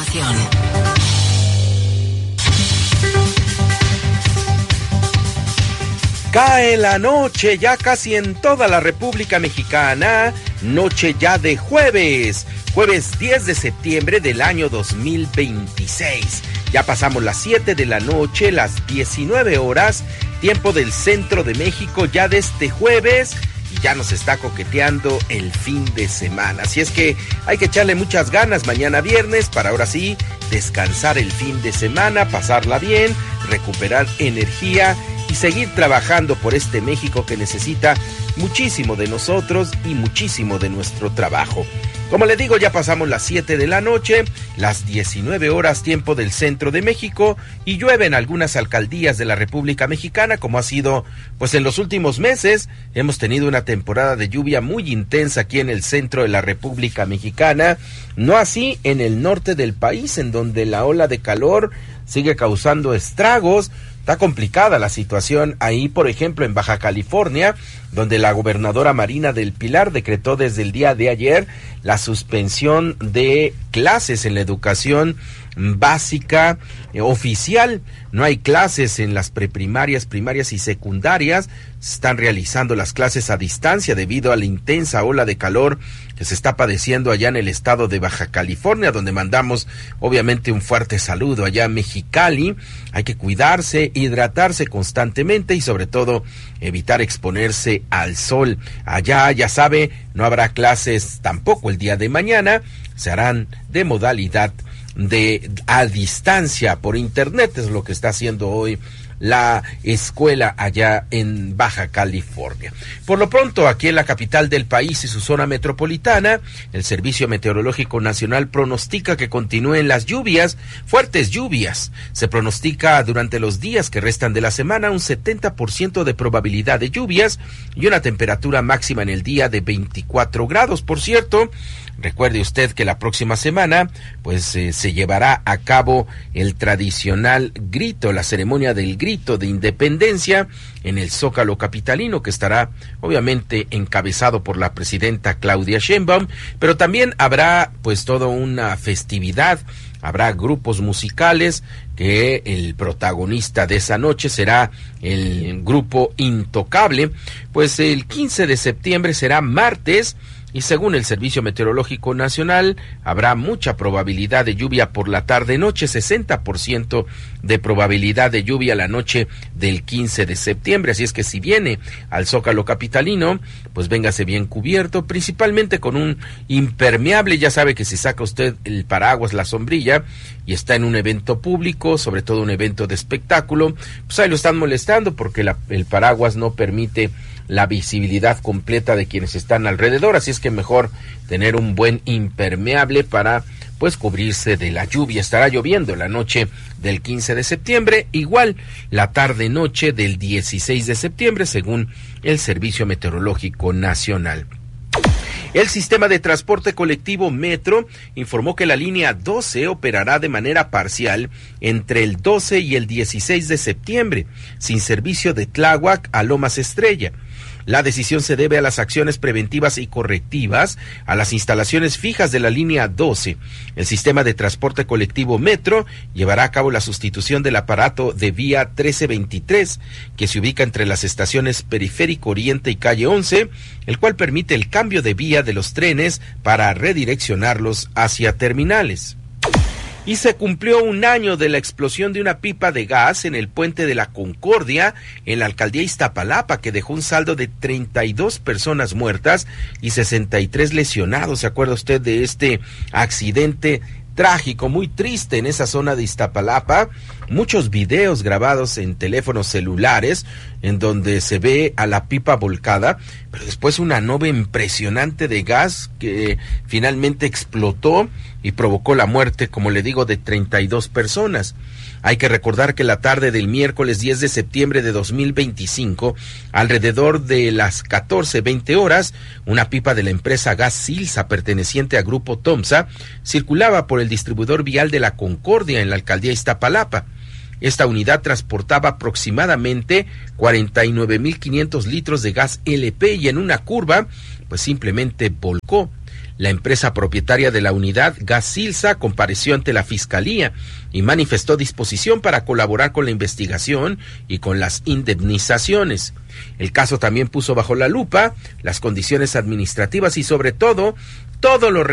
información. Cae la noche ya casi en toda la República Mexicana, noche ya de jueves 10 de septiembre del año 2026. Ya pasamos las 7 de la noche, las 19 horas, tiempo del centro de México ya de este jueves, y ya nos está coqueteando el fin de semana. Así es que hay que echarle muchas ganas mañana viernes para ahora sí descansar el fin de semana, pasarla bien, recuperar energía y seguir trabajando por este México que necesita muchísimo de nosotros y muchísimo de nuestro trabajo. Como le digo, ya pasamos las 7 de la noche, las 19 horas tiempo del centro de México, y llueve en algunas alcaldías de la República Mexicana, como ha sido pues en los últimos meses. Hemos tenido una temporada de lluvia muy intensa aquí en el centro de la República Mexicana, no así en el norte del país, en donde la ola de calor sigue causando estragos. Está complicada la situación ahí, por ejemplo, en Baja California, donde la gobernadora Marina del Pilar decretó desde el día de ayer la suspensión de clases en la educación básica oficial. No hay clases en las preprimarias, primarias y secundarias. Se están realizando las clases a distancia debido a la intensa ola de calor que se está padeciendo allá en el estado de Baja California, donde mandamos obviamente un fuerte saludo allá a Mexicali. Hay que cuidarse, hidratarse constantemente y sobre todo evitar exponerse al sol. Allá, ya sabe, no habrá clases tampoco el día de mañana, se harán de modalidad a distancia por internet, es lo que está haciendo hoy la escuela allá en Baja California. Por lo pronto, aquí en la capital del país y su zona metropolitana, el Servicio Meteorológico Nacional pronostica que continúen las lluvias, fuertes lluvias. Se pronostica durante los días que restan de la semana un 70% de probabilidad de lluvias y una temperatura máxima en el día de 24 grados. Por cierto, recuerde usted que la próxima semana pues se llevará a cabo el tradicional grito, la ceremonia del grito de independencia en el Zócalo capitalino, que estará obviamente encabezado por la presidenta Claudia Sheinbaum, pero también habrá pues toda una festividad, habrá grupos musicales, que el protagonista de esa noche será el grupo Intocable. Pues el 15 de septiembre será martes, y según el Servicio Meteorológico Nacional, habrá mucha probabilidad de lluvia por la tarde-noche, 60% de probabilidad de lluvia la noche del 15 de septiembre. Así es que si viene al Zócalo capitalino, pues véngase bien cubierto, principalmente con un impermeable. Ya sabe que si saca usted el paraguas, la sombrilla, y está en un evento público, sobre todo un evento de espectáculo, pues ahí lo están molestando porque el paraguas no permite la visibilidad completa de quienes están alrededor, así es que mejor tener un buen impermeable para pues cubrirse de la lluvia. Estará lloviendo la noche del 15 de septiembre, igual la tarde-noche del 16 de septiembre, según el Servicio Meteorológico Nacional. El sistema de transporte colectivo Metro informó que la línea 12 operará de manera parcial entre el 12 y el 16 de septiembre, sin servicio de Tláhuac a Lomas Estrella. La decisión se debe a las acciones preventivas y correctivas a las instalaciones fijas de la línea 12. El sistema de transporte colectivo Metro llevará a cabo la sustitución del aparato de vía 1323, que se ubica entre las estaciones Periférico Oriente y Calle 11, el cual permite el cambio de vía de los trenes para redireccionarlos hacia terminales. Y se cumplió un año de la explosión de una pipa de gas en el Puente de la Concordia, en la alcaldía Iztapalapa, que dejó un saldo de 32 personas muertas y 63 lesionados. ¿Se acuerda usted de este accidente trágico, muy triste en esa zona de Iztapalapa? Muchos videos grabados en teléfonos celulares en donde se ve a la pipa volcada, pero después una nube impresionante de gas que finalmente explotó y provocó la muerte, como le digo, de 32 personas. Hay que recordar que la tarde del miércoles 10 de septiembre de 2025, alrededor de las 14:20 horas, una pipa de la empresa Gas Silsa, perteneciente a Grupo Tomsa, circulaba por el distribuidor vial de la Concordia en la alcaldía Iztapalapa. Esta unidad transportaba aproximadamente 49,500 litros de gas LP y en una curva, pues simplemente volcó. La empresa propietaria de la unidad, Gas Silsa, compareció ante la Fiscalía y manifestó disposición para colaborar con la investigación y con las indemnizaciones. El caso también puso bajo la lupa las condiciones administrativas y sobre todo los